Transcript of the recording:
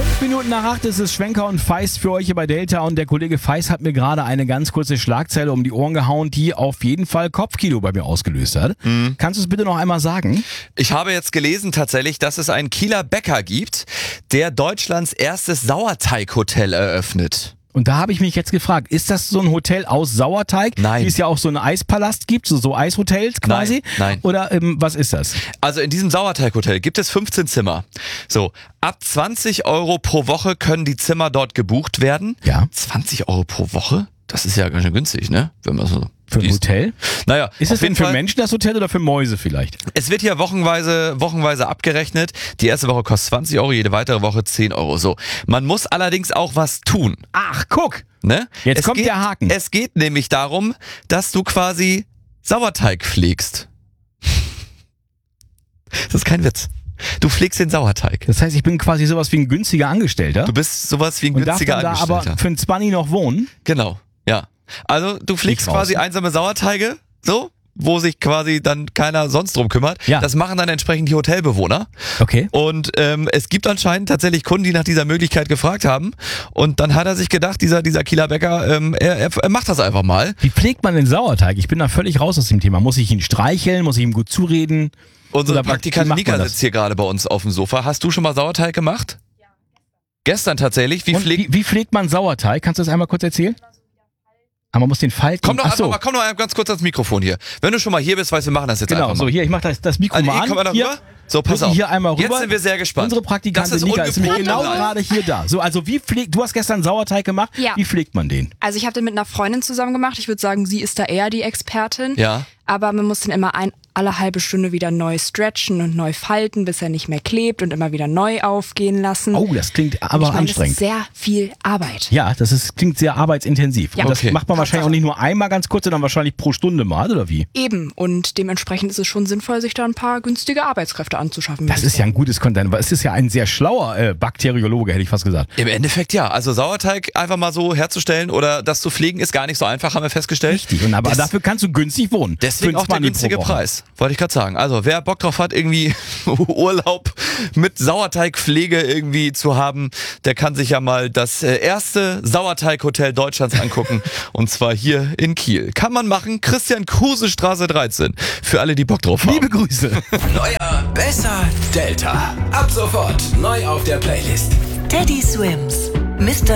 5 Minuten nach 8 ist es Schwenker und Feist für euch hier bei Delta und der Kollege Feist hat mir gerade eine ganz kurze Schlagzeile um die Ohren gehauen, die auf jeden Fall Kopfkino bei mir ausgelöst hat. Kannst du es bitte noch einmal sagen? Ich habe jetzt gelesen tatsächlich, dass es einen Kieler Bäcker gibt, der Deutschlands erstes Sauerteighotel eröffnet. Und da habe ich mich jetzt gefragt, ist das so ein Hotel aus Sauerteig? Nein. Wie es ja auch so einen Eispalast gibt, so Eishotels quasi? Nein. Oder was ist das? Also in diesem Sauerteighotel gibt es 15 Zimmer. So, ab 20 Euro pro Woche können die Zimmer dort gebucht werden. Ja. 20 Euro pro Woche? Das ist ja ganz schön günstig, ne? Wenn man so Für ein liest. Hotel? Naja, Ist auf es denn jeden für Fall. Menschen das Hotel oder für Mäuse vielleicht? Es wird hier wochenweise abgerechnet. Die erste Woche kostet 20 Euro, jede weitere Woche 10 Euro. So. Man muss allerdings auch was tun. Ach, guck! Ne? Jetzt kommt der Haken. Es geht nämlich darum, dass du quasi Sauerteig pflegst. Das ist kein Witz. Du pflegst den Sauerteig. Das heißt, ich bin quasi sowas wie ein günstiger Angestellter Du bist sowas wie ein und darf günstiger dann da Angestellter. aber für ein 20 noch wohnen. Genau, ja. Also du pflegst Nicht quasi draußen. einsame Sauerteige, so, wo sich quasi dann keiner sonst drum kümmert. Ja. Das machen dann entsprechend die Hotelbewohner. Okay. Und es gibt anscheinend tatsächlich Kunden, die nach dieser Möglichkeit gefragt haben. Und dann hat er sich gedacht, dieser Kieler Bäcker, er macht das einfach mal. Wie pflegt man den Sauerteig? Ich bin da völlig raus aus dem Thema. Muss ich ihn streicheln? Muss ich ihm gut zureden? Unsere Oder wie Praktikantin macht Nika man das? sitzt hier gerade bei uns auf dem Sofa. Hast du schon mal Sauerteig gemacht? Ja. Gestern tatsächlich? Und wie pflegt man Sauerteig? Kannst du das einmal kurz erzählen? Aber man muss den falten. Komm doch Ach so. komm doch ganz kurz ans Mikrofon hier. Wenn du schon mal hier bist, weißt du, wir machen das jetzt Genau, einfach so mal. hier, ich mach das Mikro Also, mal komm mal an. da Hier, rüber. So, pass drücken auf. hier einmal rüber. Jetzt sind wir sehr gespannt. Unsere Praktikantin Das ist Nika ist nämlich ungefiltert genau live. gerade hier da. So, also du hast gestern Sauerteig gemacht. Ja. Wie pflegt man den? Also ich habe den mit einer Freundin zusammen gemacht. Ich würde sagen, sie ist da eher die Expertin. Ja. Aber man muss den immer alle halbe Stunde wieder neu stretchen und neu falten, bis er nicht mehr klebt und immer wieder neu aufgehen lassen. Oh, das klingt aber ich meine, anstrengend. das ist sehr viel Arbeit. Ja, klingt sehr arbeitsintensiv. Ja. Und das Okay. macht man wahrscheinlich auch nicht nur einmal ganz kurz, sondern wahrscheinlich pro Stunde mal, oder wie? Eben. Und dementsprechend ist es schon sinnvoll, sich da ein paar günstige Arbeitskräfte anzuschaffen. Das ist ja ein gutes Content, weil es ist ja ein sehr schlauer Bakteriologe, hätte ich fast gesagt. Im Endeffekt ja. Also Sauerteig einfach mal so herzustellen oder das zu pflegen ist gar nicht so einfach, haben wir festgestellt. Richtig, und aber Das- dafür kannst du günstig wohnen. Deswegen Für auch der 20 pro günstige Woche. Preis, wollte ich gerade sagen. Also wer Bock drauf hat, irgendwie Urlaub mit Sauerteigpflege irgendwie zu haben, der kann sich ja mal das erste Sauerteighotel Deutschlands angucken. Und zwar hier in Kiel. Kann man machen, Christian-Kruse-Straße 13. Für alle, die Bock drauf haben. Liebe Grüße. Neuer, besser, Delta. Ab sofort neu auf der Playlist. Teddy Swims, Mr.